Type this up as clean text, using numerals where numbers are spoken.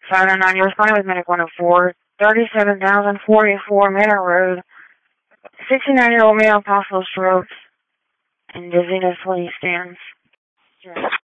509, you're responding with Medic 104, 37,044 Manor Road. 69-year-old male, possible strokes, and dizziness when he stands.